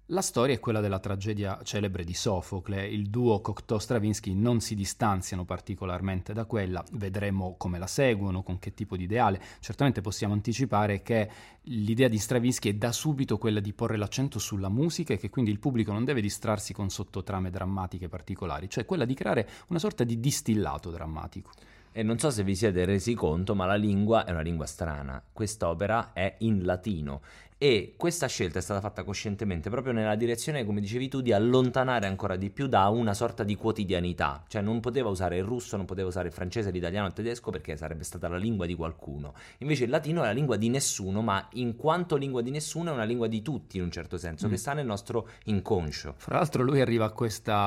La storia è quella della tragedia celebre di Sofocle. Il duo Cocteau-Stravinsky non si distanziano particolarmente da quella, vedremo come la seguono, con che tipo di ideale. Certamente possiamo anticipare che l'idea di Stravinsky è da subito quella di porre l'accento sulla musica e che quindi il pubblico non deve distrarsi con sottotrame drammatiche particolari, cioè quella di creare una sorta di distillato drammatico. E non so se vi siete resi conto, ma la lingua è una lingua strana. Quest'opera è in latino e questa scelta è stata fatta coscientemente proprio nella direzione, come dicevi tu, di allontanare ancora di più da una sorta di quotidianità. Cioè non poteva usare il russo, non poteva usare il francese, l'italiano, il tedesco perché sarebbe stata la lingua di qualcuno. Invece il latino è la lingua di nessuno, ma in quanto lingua di nessuno è una lingua di tutti in un certo senso, che sta nel nostro inconscio. Fra l'altro lui arriva a questa